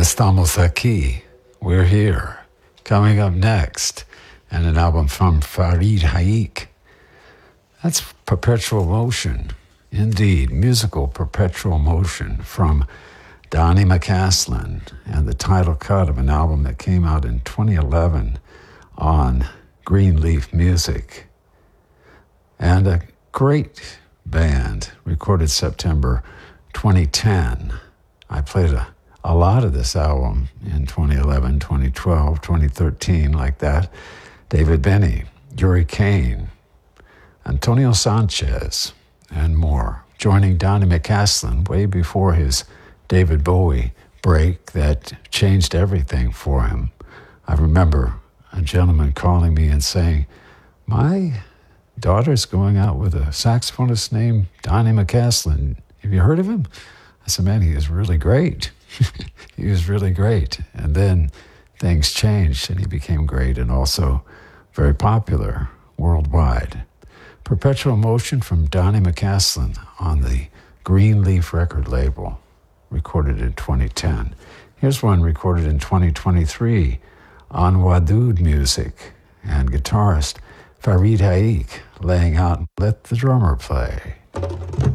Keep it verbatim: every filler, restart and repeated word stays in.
Estamos aquí. We're here. Coming up next, and an album from Farid Haik. That's Perpetual Motion. Indeed, musical perpetual motion from Donny McCaslin, and the title cut of an album that came out in twenty eleven on Greenleaf Music. And a great band, recorded September twenty ten. I played a, a lot of this album in twenty eleven, twenty twelve, twenty thirteen, like that. David Benny, Yuri Kane, Antonio Sanchez, and more. Joining Donny McCaslin way before his David Bowie break that changed everything for him. I remember a gentleman calling me and saying, my daughter's going out with a saxophonist named Donny McCaslin. Have you heard of him? I said, man, he is really great. He was really great. And then things changed and he became great and also very popular worldwide. Perpetual Motion from Donny McCaslin on the Greenleaf record label, recorded in twenty ten. Here's one recorded in twenty twenty-three on Wadud Music, and guitarist Farid Haik laying out Let the Drummer Play.